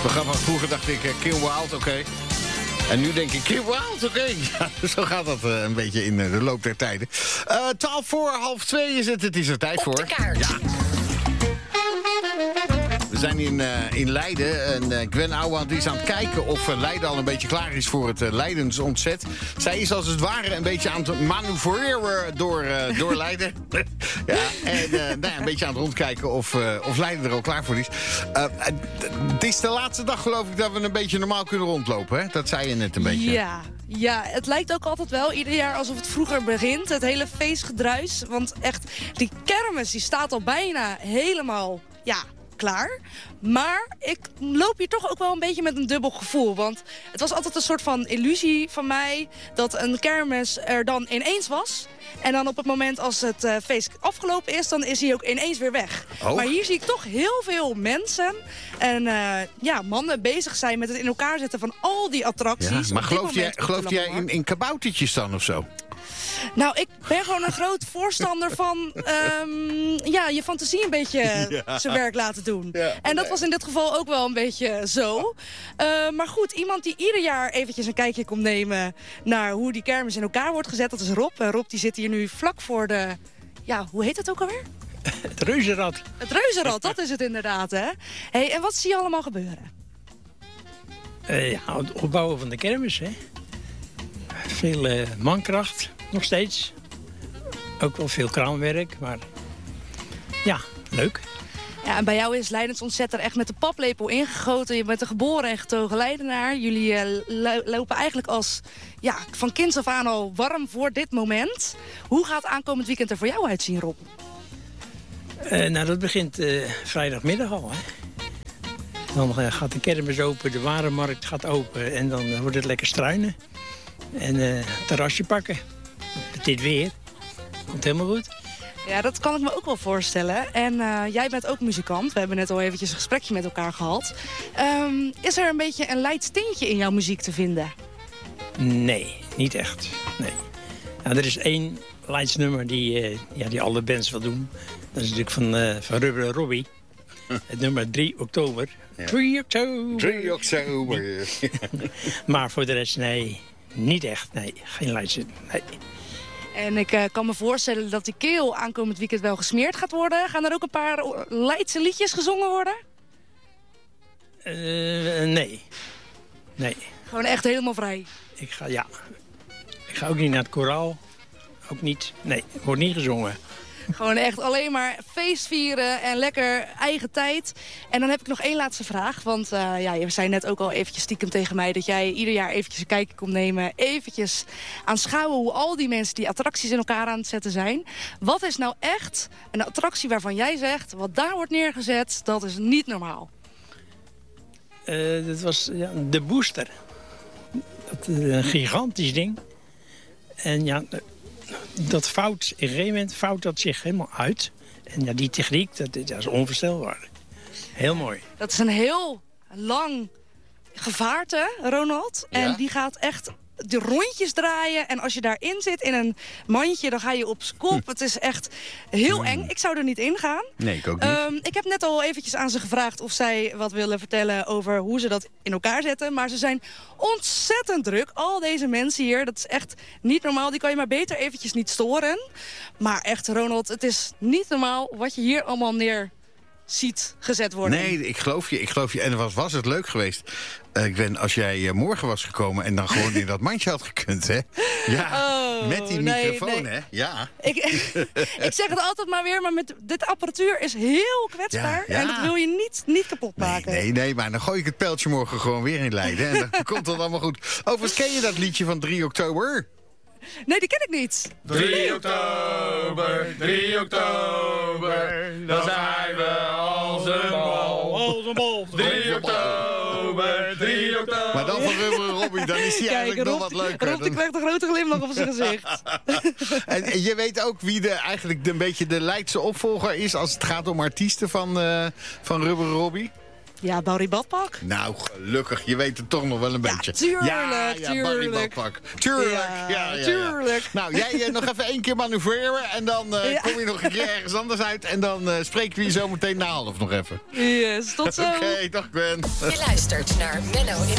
Vroeger dacht ik Kim Wilde, oké. En nu denk ik Kim Wilde, oké. Ja, zo gaat dat een beetje in de loop der tijden. 1:12 is het. Het is er tijd voor. Op de kaart. Ja. We zijn in Leiden en Gwen Ouwehand is aan het kijken of Leiden al een beetje klaar is voor het Leidensontzet. Zij is als het ware een beetje aan het manoeuvreren door Leiden. Ja, en een beetje aan het rondkijken of Leiden er al klaar voor is. Het is de laatste dag, geloof ik, dat we een beetje normaal kunnen rondlopen. Hè? Dat zei je net een beetje. Ja, het lijkt ook altijd wel ieder jaar alsof het vroeger begint. Het hele feestgedruis. Want echt, die kermis die staat al bijna helemaal klaar. Maar ik loop hier toch ook wel een beetje met een dubbel gevoel. Want het was altijd een soort van illusie van mij dat een kermis er dan ineens was. En dan op het moment als het feest afgelopen is, dan is hij ook ineens weer weg. Oh. Maar hier zie ik toch heel veel mensen en mannen bezig zijn met het in elkaar zetten van al die attracties. Ja, maar geloof jij in kaboutertjes dan of zo? Nou, ik ben gewoon een groot voorstander van je fantasie een beetje zijn werk laten doen. Ja, en dat was in dit geval ook wel een beetje zo. Maar goed, iemand die ieder jaar eventjes een kijkje komt nemen naar hoe die kermis in elkaar wordt gezet, dat is Rob. Rob die zit hier nu vlak voor de, hoe heet het ook alweer? Het reuzenrad. Het reuzenrad, dat is het inderdaad, hè? Hey, en wat zie je allemaal gebeuren? Het opbouwen van de kermis, hè. Veel mankracht, nog steeds. Ook wel veel kraamwerk, maar ja, leuk. Ja, en bij jou is Leidensontzet er echt met de paplepel ingegoten. Je bent een geboren en getogen Leidenaar. Jullie lopen eigenlijk als van kinds af aan al warm voor dit moment. Hoe gaat aankomend weekend er voor jou uitzien, Rob? Dat begint vrijdagmiddag al, hè. Dan gaat de kermis open, de warenmarkt gaat open en dan wordt het lekker struinen. En terrasje pakken. Met dit weer. Komt helemaal goed. Ja, dat kan ik me ook wel voorstellen. En jij bent ook muzikant. We hebben net al eventjes een gesprekje met elkaar gehad. Is er een beetje een Leids tintje in jouw muziek te vinden? Nee, niet echt. Nee. Nou, er is één Leids nummer die alle bands wel doen. Dat is natuurlijk van Rubber Robbie. Het nummer 3 oktober. Ja. 3 oktober. 3 oktober. Maar voor de rest, nee. Niet echt, nee. Geen Leidse, nee. En ik kan me voorstellen dat die keel aankomend weekend wel gesmeerd gaat worden. Gaan er ook een paar Leidse liedjes gezongen worden? Nee. Nee. Gewoon echt helemaal vrij? Ik ga ook niet naar het koraal. Ook niet. Nee, wordt niet gezongen. Gewoon echt alleen maar feest vieren en lekker eigen tijd. En dan heb ik nog één laatste vraag. Want je zei net ook al eventjes stiekem tegen mij dat jij ieder jaar eventjes een kijkje komt nemen. Eventjes aanschouwen hoe al die mensen die attracties in elkaar aan het zetten zijn. Wat is nou echt een attractie waarvan jij zegt, wat daar wordt neergezet, dat is niet normaal? Dat was de Booster. Een gigantisch ding. En dat fout, in een gegeven moment fout dat zich helemaal uit. En die techniek, dat is onvoorstelbaar. Heel mooi. Dat is een heel lang gevaarte, Ronald. Ja. En die gaat echt de rondjes draaien. En als je daarin zit, in een mandje, dan ga je op z'n kop. Het is echt heel eng. Ik zou er niet in gaan. Nee, ik ook niet. Ik heb net al eventjes aan ze gevraagd of zij wat willen vertellen over hoe ze dat in elkaar zetten. Maar ze zijn ontzettend druk. Al deze mensen hier, dat is echt niet normaal. Die kan je maar beter eventjes niet storen. Maar echt, Ronald, het is niet normaal wat je hier allemaal neer ziet gezet worden. Nee, ik geloof je. En was het leuk geweest, Gwen, als jij morgen was gekomen en dan gewoon in dat mandje had gekund, hè? Ja, met die microfoon, hè? Ja. Ik zeg het altijd maar weer, maar met dit apparatuur is heel kwetsbaar. Ja. En dat wil je niet kapot maken. Nee, maar dan gooi ik het pijltje morgen gewoon weer in Leiden. En dan komt het allemaal goed. Overigens, ken je dat liedje van 3 oktober? Nee, die ken ik niet. 3 oktober, 3 oktober, dan zijn we als een bal. 3 oktober, 3 oktober. Maar dan van Rubber Robbie, dan is hij eigenlijk nog wat leuker. Rob die krijgt een grote glimlach op zijn gezicht. En je weet ook wie eigenlijk een beetje de Leidse opvolger is als het gaat om artiesten van Rubber Robbie? Ja, Barry Badpak. Nou, gelukkig. Je weet het toch nog wel een beetje. Tuurlijk, ja, Barry Badpak. Tuurlijk. Ja, tuurlijk. Nou, jij nog even 1 keer manoeuvreren. En dan kom je nog een keer ergens anders uit. En dan spreken we je zo meteen na half nog even. Yes, tot zo. Oké, dag Gwen. Je luistert naar Menno in